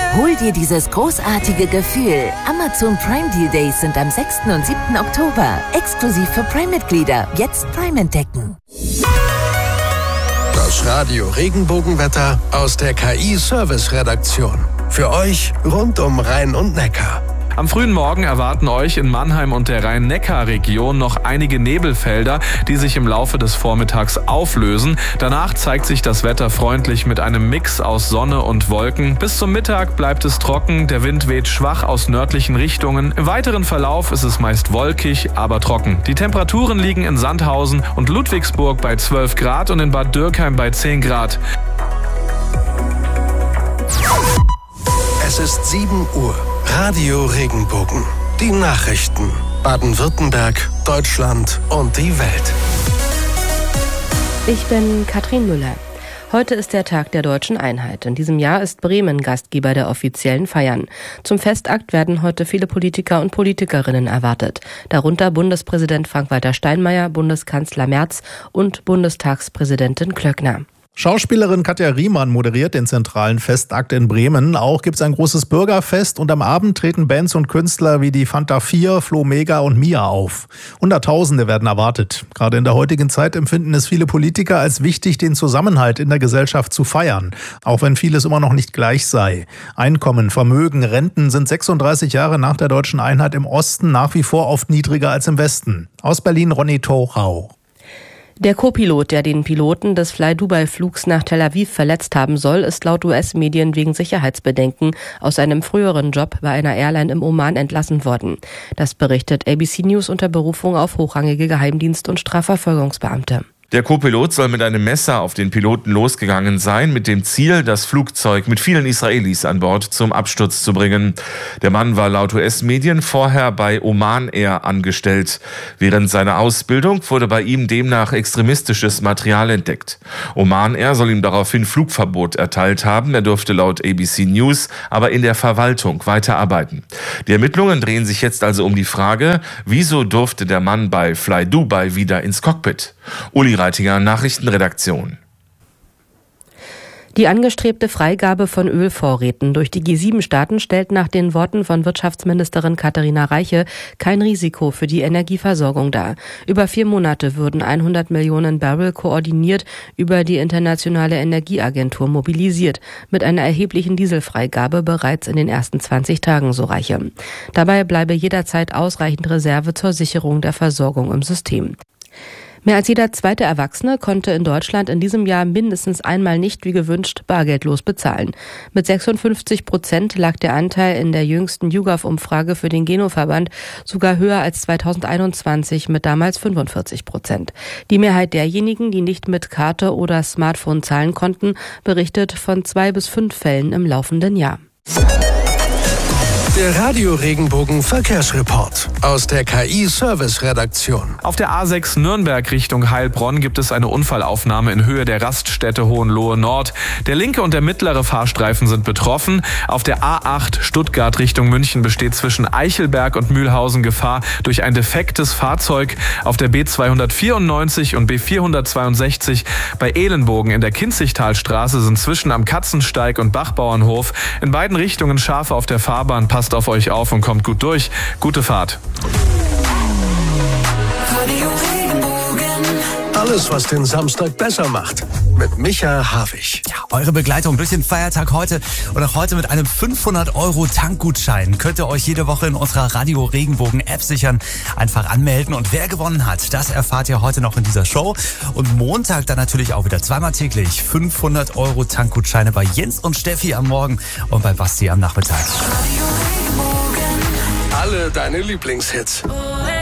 Hol dir dieses großartige Gefühl. Amazon Prime Deal Days sind am 6. und 7. Oktober. Exklusiv für Prime-Mitglieder. Jetzt Prime entdecken. Das Radio Regenbogenwetter aus der KI-Service-Redaktion. Für euch rund um Rhein und Neckar. Am frühen Morgen erwarten euch in Mannheim und der Rhein-Neckar-Region noch einige Nebelfelder, die sich im Laufe des Vormittags auflösen. Danach zeigt sich das Wetter freundlich mit einem Mix aus Sonne und Wolken. Bis zum Mittag bleibt es trocken, der Wind weht schwach aus nördlichen Richtungen. Im weiteren Verlauf ist es meist wolkig, aber trocken. Die Temperaturen liegen in Sandhausen und Ludwigsburg bei 12 Grad und in Bad Dürkheim bei 10 Grad. Es ist 7 Uhr. Radio Regenbogen. Die Nachrichten. Baden-Württemberg, Deutschland und die Welt. Ich bin Katrin Müller. Heute ist der Tag der Deutschen Einheit. In diesem Jahr ist Bremen Gastgeber der offiziellen Feiern. Zum Festakt werden heute viele Politiker und Politikerinnen erwartet. Darunter Bundespräsident Frank-Walter Steinmeier, Bundeskanzler Merz und Bundestagspräsidentin Klöckner. Schauspielerin Katja Riemann moderiert den zentralen Festakt in Bremen. Auch gibt es ein großes Bürgerfest und am Abend treten Bands und Künstler wie die Fanta 4, Flo Mega und Mia auf. Hunderttausende werden erwartet. Gerade in der heutigen Zeit empfinden es viele Politiker als wichtig, den Zusammenhalt in der Gesellschaft zu feiern, auch wenn vieles immer noch nicht gleich sei. Einkommen, Vermögen, Renten sind 36 Jahre nach der Deutschen Einheit im Osten nach wie vor oft niedriger als im Westen. Aus Berlin Ronny Thorau. Der Co-Pilot, der den Piloten des Fly-Dubai-Flugs nach Tel Aviv verletzt haben soll, ist laut US-Medien wegen Sicherheitsbedenken aus seinem früheren Job bei einer Airline im Oman entlassen worden. Das berichtet ABC News unter Berufung auf hochrangige Geheimdienst- und Strafverfolgungsbeamte. Der Co-Pilot soll mit einem Messer auf den Piloten losgegangen sein, mit dem Ziel, das Flugzeug mit vielen Israelis an Bord zum Absturz zu bringen. Der Mann war laut US-Medien vorher bei Oman Air angestellt. Während seiner Ausbildung wurde bei ihm demnach extremistisches Material entdeckt. Oman Air soll ihm daraufhin Flugverbot erteilt haben. Er durfte laut ABC News aber in der Verwaltung weiterarbeiten. Die Ermittlungen drehen sich jetzt also um die Frage, wieso durfte der Mann bei Fly Dubai wieder ins Cockpit? Uli Reitinger, Nachrichtenredaktion. Die angestrebte Freigabe von Ölvorräten durch die G7-Staaten stellt nach den Worten von Wirtschaftsministerin Katharina Reiche kein Risiko für die Energieversorgung dar. Über 4 Monate würden 100 Millionen Barrel koordiniert über die Internationale Energieagentur mobilisiert, mit einer erheblichen Dieselfreigabe bereits in den ersten 20 Tagen, so Reiche. Dabei bleibe jederzeit ausreichend Reserve zur Sicherung der Versorgung im System. Mehr als jeder zweite Erwachsene konnte in Deutschland in diesem Jahr mindestens einmal nicht wie gewünscht bargeldlos bezahlen. Mit 56% lag der Anteil in der jüngsten YouGov-Umfrage für den Geno-Verband sogar höher als 2021 mit damals 45%. Die Mehrheit derjenigen, die nicht mit Karte oder Smartphone zahlen konnten, berichtet von 2 bis 5 Fällen im laufenden Jahr. Der Radio Regenbogen Verkehrsreport aus der KI-Service-Redaktion. Auf der A6 Nürnberg Richtung Heilbronn gibt es eine Unfallaufnahme in Höhe der Raststätte Hohenlohe Nord. Der linke und der mittlere Fahrstreifen sind betroffen. Auf der A8 Stuttgart Richtung München besteht zwischen Eichelberg und Mühlhausen Gefahr durch ein defektes Fahrzeug. Auf der B294 und B462 bei Ehlenbogen in der Kinzigtalstraße sind zwischen am Katzensteig und Bachbauernhof in beiden Richtungen Schafe auf der Fahrbahn. Passt auf euch auf und kommt gut durch. Gute Fahrt. Alles, was den Samstag besser macht. Mit Micha Havig. Ja, eure Begleitung durch den Feiertag heute und auch heute mit einem 500€ Tankgutschein könnt ihr euch jede Woche in unserer Radio Regenbogen App sichern. Einfach anmelden und wer gewonnen hat, das erfahrt ihr heute noch in dieser Show. Und Montag dann natürlich auch wieder zweimal täglich 500€ Tankgutscheine bei Jens und Steffi am Morgen und bei Basti am Nachmittag. Alle deine Lieblingshits.